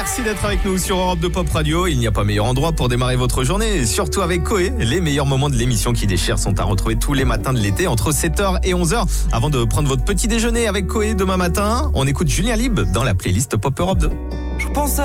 Merci d'être avec nous sur Europe 2 Pop Radio. Il n'y a pas meilleur endroit pour démarrer votre journée, et surtout avec Coé. Les meilleurs moments de l'émission qui déchire sont à retrouver tous les matins de l'été entre 7h et 11h. Avant de prendre votre petit déjeuner avec Coé demain matin, on écoute Julien Lieb dans la playlist Pop Europe 2. Je pense à